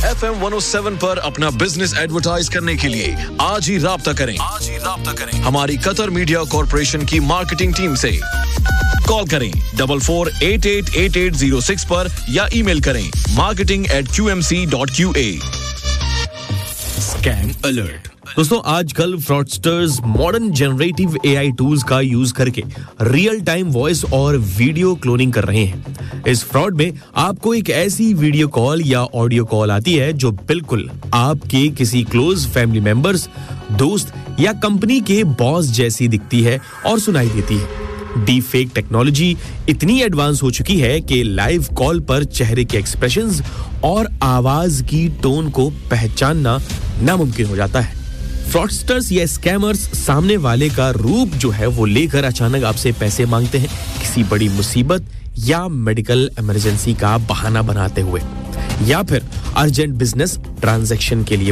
FM 107 पर अपना business advertise करने के लिए आज ही राब्ता करें हमारी कतर मीडिया कॉर्पोरेशन की मार्केटिंग टीम से। कॉल करें 44888806 पर या ईमेल करें marketing@qmc.qa। Scam alert. दोस्तों, आजकल fraudsters modern generative AI tools का यूज करके रियल टाइम वॉइस और वीडियो क्लोनिंग कर रहे हैं। इस फ्रॉड में आपको एक ऐसी वीडियो कॉल या ऑडियो कॉल आती है जो बिल्कुल आपके किसी क्लोज फैमिली मेंबर्स, दोस्त या कंपनी के बॉस जैसी दिखती है और सुनाई देती है। डीप फेक टेक्नोलॉजी इतनी एडवांस हो चुकी है कि लाइव कॉल पर चेहरे के एक्सप्रेशंस और आवाज की टोन को पहचानना नामुमकिन हो जाता है। फ्रॉडस्टर्स या स्कैमर्स सामने वाले का रूप जो है वो लेकर अचानक आपसे पैसे मांगते हैं, किसी बड़ी मुसीबत या मेडिकल इमरजेंसी का बहाना बनाते हुए, या फिर अर्जेंट बिजनेस ट्रांजैक्शन के लिए